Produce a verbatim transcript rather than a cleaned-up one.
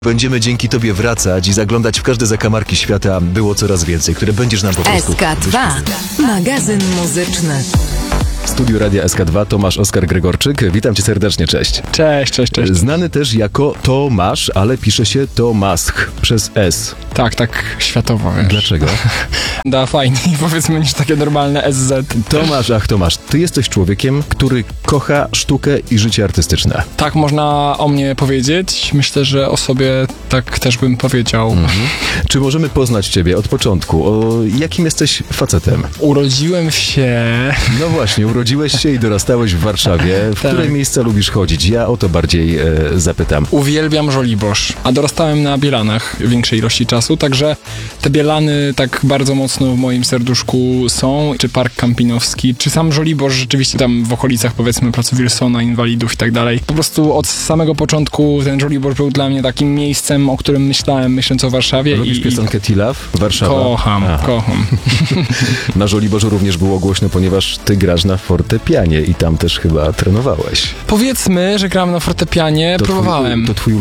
Będziemy dzięki Tobie wracać i zaglądać w każde zakamarki świata, było coraz więcej, które będziesz nam po prostu... S K dwa, magazyn muzyczny. W studiu Radia S K dwa Tomasz Oskar Gregorczyk. Witam Cię serdecznie, cześć. Cześć, cześć, cześć. Znany też jako Tomasz, ale pisze się Tomask przez S. Tak, tak światowo, wiesz. Dlaczego? Da fajniej, powiedzmy, niż takie normalne S Z. Tomasz, ach Tomasz, Ty jesteś człowiekiem, który kocha sztukę i życie artystyczne. Tak można o mnie powiedzieć. Myślę, że o sobie tak też bym powiedział. Mhm. Czy możemy poznać Ciebie od początku? O jakim jesteś facetem? Urodziłem się... No właśnie, urodziłeś się i dorastałeś w Warszawie. W Tak. które miejsca lubisz chodzić? Ja o to bardziej e, zapytam. Uwielbiam Żoliborz, a dorastałem na Bielanach większej ilości czasu, także te Bielany tak bardzo mocno w moim serduszku są, czy Park Kampinowski, czy sam Żoliborz, rzeczywiście tam w okolicach, powiedzmy, placu Wilsona, Inwalidów i tak dalej. Po prostu od samego początku ten Żoliborz był dla mnie takim miejscem, o którym myślałem, myśląc o Warszawie. Lubisz i piosenkę T-Love? Warszawa? Kocham, Aha. kocham. Na Żoliborzu również było głośno, ponieważ Ty grasz na fortepianie i tam też chyba trenowałeś. Powiedzmy, że gram na fortepianie, To twój- próbowałem. To twój